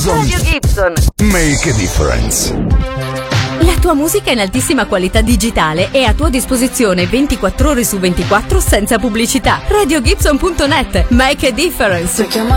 Gibson. Radio Gibson. Make a difference. La tua musica in altissima qualità digitale è a tua disposizione 24 ore su 24 senza pubblicità. RadioGibson.net. Make a difference.